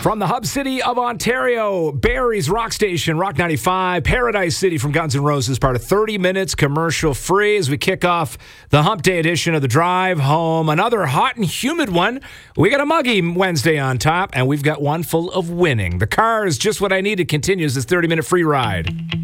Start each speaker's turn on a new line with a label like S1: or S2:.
S1: From the hub city of Ontario, Barrie's Rock Station, Rock 95, Paradise City from Guns N' Roses, part of 30 Minutes commercial free as we kick off the Hump Day edition of The Drive Home. Another hot and humid one. We got a muggy Wednesday on top, and we've got one full of winning. The car is just what I needed continues this 30-minute free ride.